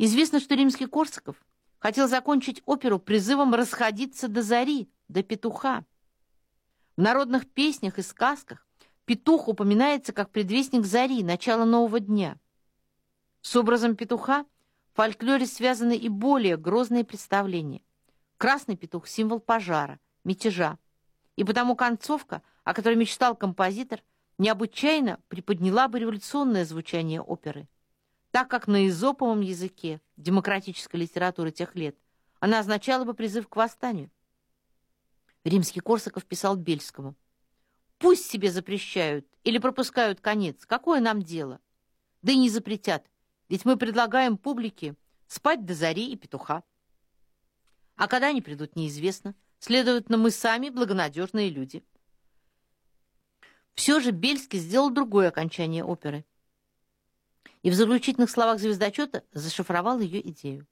Известно, что Римский-Корсаков хотел закончить оперу призывом расходиться до зари, до петуха. В народных песнях и сказках петух упоминается как предвестник зари, начала нового дня. С образом петуха в фольклоре связаны и более грозные представления. Красный петух — символ пожара, мятежа. И потому концовка, о которой мечтал композитор, необычайно приподняла бы революционное звучание оперы, так как на эзоповом языке демократической литературы тех лет она означала бы призыв к восстанию. Римский-Корсаков писал Бельскому: «Пусть себе запрещают или пропускают конец, какое нам дело? Да и не запретят, ведь мы предлагаем публике спать до зари и петуха. А когда они придут, неизвестно. Следовательно, мы сами благонадежные люди». Все же Бельский сделал другое окончание оперы и в заключительных словах звездочета зашифровал ее идею.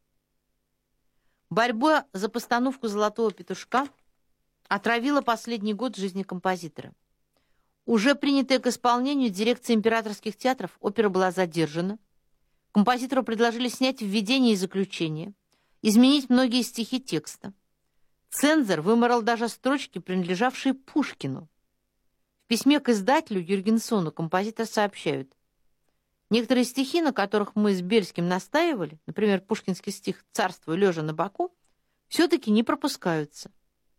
Борьба за постановку «Золотого петушка» отравила последний год жизни композитора. Уже принятая к исполнению дирекцией императорских театров, опера была задержана. Композитору предложили снять введение и заключение, изменить многие стихи текста. Цензор выморал даже строчки, принадлежавшие Пушкину. В письме к издателю Юргенсону композитор сообщают: некоторые стихи, на которых мы с Бельским настаивали, например, пушкинский стих «Царствуй лежа на боку», все-таки не пропускаются.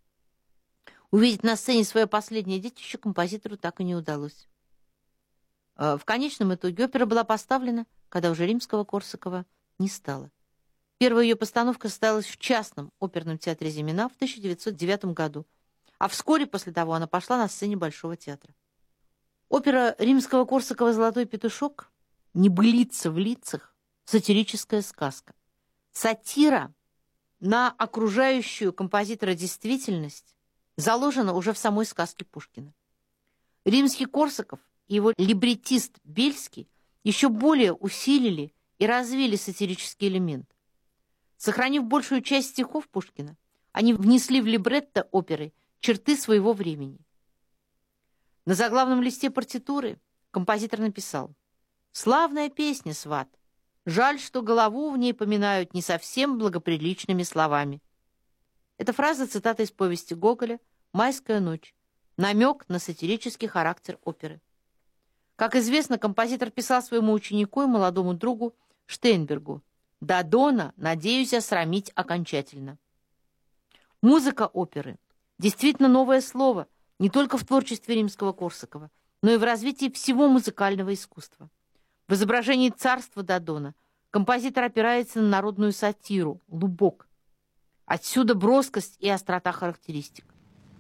Увидеть на сцене свое последнее детище композитору так и не удалось. В конечном итоге опера была поставлена, когда уже Римского-Корсакова не стало. Первая ее постановка состоялась в частном оперном театре «Зимина» в 1909 году, а вскоре после того она пошла на сцене Большого театра. Опера Римского-Корсакова «Золотой петушок» — небылица в лицах, сатирическая сказка. Сатира на окружающую композитора действительность заложена уже в самой сказке Пушкина. Римский-Корсаков и его либретист Бельский еще более усилили и развили сатирический элемент. Сохранив большую часть стихов Пушкина, они внесли в либретто оперы черты своего времени. На заглавном листе партитуры композитор написал: «Славная песня, сват. Жаль, что голову в ней поминают не совсем благоприличными словами». Эта фраза — цитата из повести Гоголя «Майская ночь», намек на сатирический характер оперы. Как известно, композитор писал своему ученику и молодому другу Штейнбергу: «Дадона надеюсь осрамить окончательно». Музыка оперы — действительно новое слово не только в творчестве Римского-Корсакова, но и в развитии всего музыкального искусства. В изображении царства Дадона композитор опирается на народную сатиру, лубок. Отсюда броскость и острота характеристик.